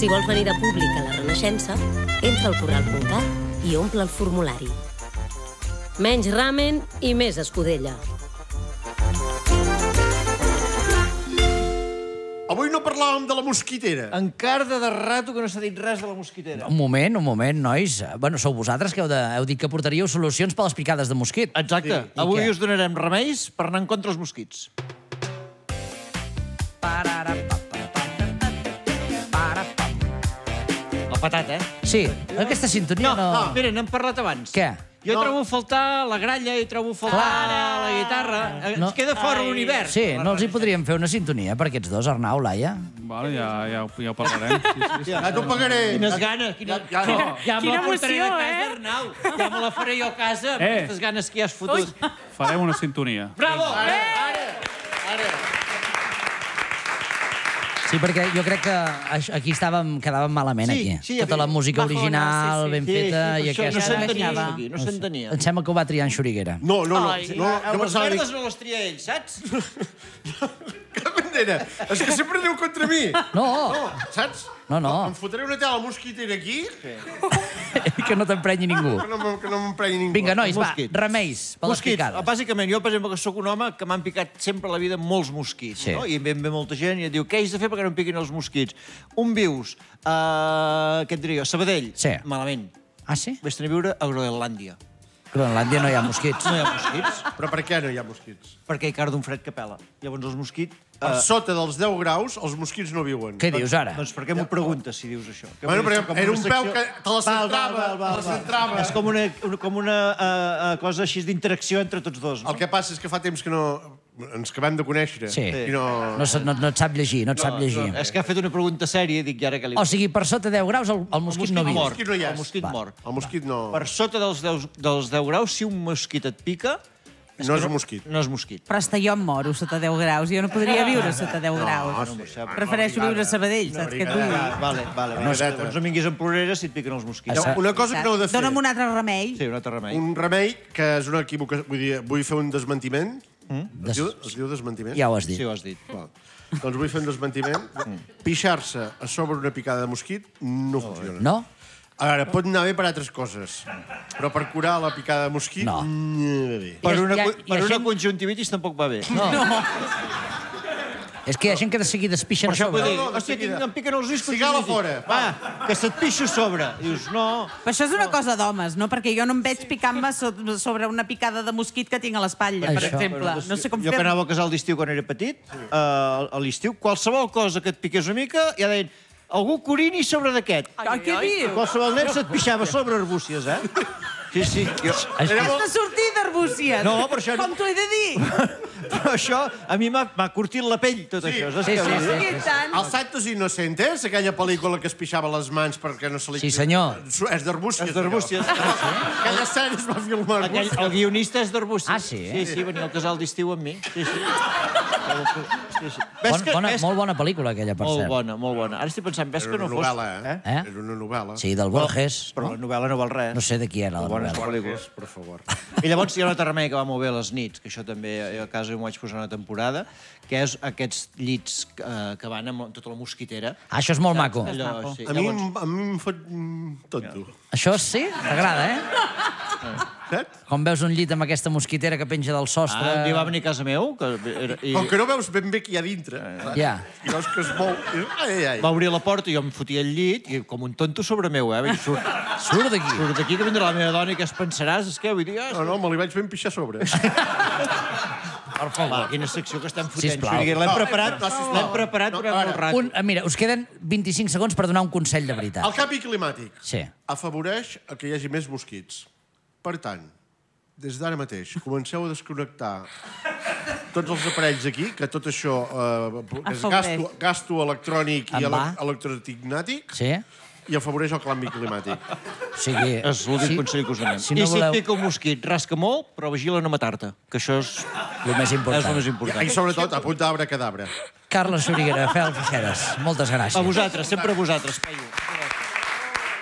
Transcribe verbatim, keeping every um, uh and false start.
Si vols venir de públic a la Renaixença, entra al corral punt cat i omple el formulari. Menys ramen i més escudella. Avui no parlàvem de la mosquitera. Encara de rato que no s'ha dit res de la mosquitera. Un moment, un moment, nois. Bueno, sou vosaltres que heu, de, heu dit que portaríeu solucions per les picades de mosquit. Exacte. Sí. Avui què? us donarem remeis per anar en contra els mosquits. La patata, eh? Sí, aquesta sintonia no... No, mira, n'hem parlat abans. Què? Jo trobo a faltar la gralla i trobo a faltar la guitarra. Ens queda fora l'univers. Sí, no els hi podríem fer una sintonia per aquests dos, Arnau, Laia? Vale, ja, ja, ja ho parlarem. Sí, sí, sí. Ja t'ho pagaré. Quines ganes. Quina, Ja, ja no. ja me Quina la portaré a emoció, casa, eh? Arnau. Ja me la faré jo a casa amb Eh. aquestes ganes que hi has fotut. Farem una sintonia. Bravo! Ara, ara, ara. Sí, perquè jo crec que aix- aquí estàvem, quedàvem malament, Sí, aquí. sí, Tota la música bajona, original, sí, sí. ben Sí, feta, sí, i per això aquesta... no s'entenia, Ara aquí, no s'entenia. Em sembla que ho va triar en Xuriguera. No, no, no. Ai. no, A jo les pensava... verdes no les tria ell, saps? Cap manera. És que sempre aneu contra mi. No, No, saps? No, no. Em fotré una tela mosquitera aquí que no t'emprenyi ningú. que no, m- que no m'emprenyi ningú. Vinga, nois, va, Mosquits. remeis per les Mosquits. picades. Bàsicament, jo, per exemple, que sóc un home que m'han picat sempre a la vida molts mosquits. Sí. No? I em ve, em ve molta gent i et diu, què has de fer perquè no em piquin els mosquits? On vius? Uh, què et diria jo? Sabadell? Sí. Malament. Ah, sí? Vés-te'n a viure a Groenlàndia. A Groenlàndia no hi ha mosquits. No hi ha mosquits, Però per què no hi ha mosquits? perquè hi car d'un fred que pela. Llavors els mosquits... Per Uh, sota dels deu graus, els mosquits no viuen. Què dius ara? doncs per què m'ho preguntes, si dius això? Que Bueno, vull dir, perquè com era una un peu secció- que te la Val, val, centrava, val, val, te la val. centrava. És com una, una- com una uh, uh, cosa així d'interacció entre tots dos. No? El que passa és que fa temps que no... Ens acabem de conèixer. Sí. I no... No, sa- no, no et sap llegir, no et sap llegir. És que ha fet una pregunta sèria, dic, i ara que li... O sigui, per sota deu graus el, el mosquit no viu. mor. mosquit no hi és. El mosquit Va. mor. El mosquit no... Per sota dels deu, dels deu graus, si un mosquit et pica... No és un mosquit. No és mosquit. Però hasta jo em moro sota deu graus. Jo no podria viure sota deu graus. No, sí. Prefereixo viure a Sabadell, saps què et vull dir? Ah, vale, vale. No, No, Zeta. doncs no vinguis amb ploreres si et piquen els mosquits. Això- Una cosa que no heu de fer. Dóna'm un altre remei. Sí, un altre remei. Un remei que és una equivocació. Vull dir, vull fer un desmentiment. Es, diu, es diu desmentiment? Ja ho has dit. Sí, ho has dit. Val. Doncs vull fer un desmentiment. Pixar-se a sobre una picada de mosquit no funciona. No? A veure, pot anar bé per altres coses, però per curar la picada de mosquit... No. no va bé. Per Hi ha- una, hi ha- co- hi ha per una gent- conjuntivitis tampoc va bé. No. És que hi ha gent que de seguida es pixen Per a això vull sobre. dir, No, no, de hòstia, seguida. tinc- em piquen els ulls Cigala conjuntivitis. fora. Va, que se't pixo a sobre. Dius, no... Però això és una cosa d'homes, no? Perquè jo no em veig picant-me so- sobre una picada de mosquit que tinc a l'espatlla, per Això. exemple. No sé com jo que fer-ho. anava a casal d'estiu quan era petit, eh, a l'estiu, qualsevol cosa que et piqués una mica, ja deien, algú corini sobre d'aquest. Ai, què diu? Qualsevol nen se't pixava sobre arbúcies, eh? Sí, sí. Jo... Has de sortir d'arbúcies. No, però això no- Com t'ho he de dir? Però això a mi m'ha m'ha curtit la pell, tot això. Saps Sí, què sí, vull dir? sí. Què tant? Els Santos Inocentes, aquella pel·lícula que es pixava les mans perquè no se li... Sí, senyor. És d'arbúcies. És d'arbúcies. allò. Aquella escena es va filmar a Aquell, arbúcies. el guionista és d'arbúcies. Ah, sí? Sí, sí, venia al casal d'estiu amb mi. Sí, sí. sí, sí. Bon, bona, molt bona pel·lícula, aquella, per Molt cert. bona, molt bona. Ara estic pensant, ves Era que una no fos... novel·la, eh? Eh? Era una novel·la. Sí, del Borges. Però la novel·la no val res. No sé de qui era la Bones novel·la. pel·lícules. Per favor. I llavors hi ha un altre remei que va molt bé a les nits, que això també a casa m'ho vaig posar una temporada, que és aquests llits eh, que van amb tota la mosquitera. Ah, això és molt maco. Allò, sí. A mi, Llavors, a mi em fot mm, tonto. Això sí? T'agrada, eh? Saps? Com veus un llit amb aquesta mosquitera que penja del sostre... ah, un dia va venir a casa meu, que era, i Com que no veus ben bé què hi ha dintre. Ja. I veus que es mou... i- Ai, ai, ai. va obrir la porta i jo em fotia al llit, i com un tonto sobre meu, eh? I surt, Surt d'aquí. surt d'aquí que vindrà la meva dona i què es pensaràs? És que vull dir... No, Ah, no, me li vaig ben pixar a sobre. per favor. Va, quina secció que estem fotent, Sisplau. Xuriguera. L'hem No, preparat, no, sisplau. l'hem preparat No, durant ara. molt rato. Un, eh, mira, us queden vint-i-cinc segons per donar un consell de veritat. El canvi climàtic Sí. afavoreix a que hi hagi més mosquits. Per tant, des d'ara mateix, comenceu a desconnectar tots els aparells aquí, que tot això eh, és Afavoreix. gasto, gasto electrònic i En ele va. electrotignàtic Sí? i afavoreix el canvi climàtic. O sigui... És l'únic sí, consell que us donem. Si I no si voleu... et pica un mosquit, rasca molt, però vigila no matar-te, que això és, El més és important. el més important. I sobretot, apunta arbre cadabra. Carles Xuriguera, Fel Feixeres, moltes gràcies. A vosaltres, sempre a vosaltres, paio.